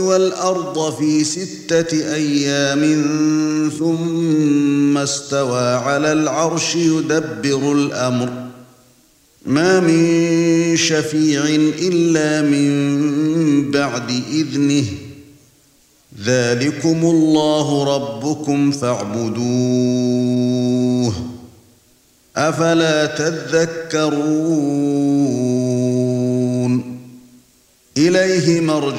والأرض في 6 أيام ثم استوى على العرش يدبر الأمر ما من شفيع إلا من بعد إذنه ذلكم الله ربكم فاعبدوه أفلا تذكرون إليه مرجعكم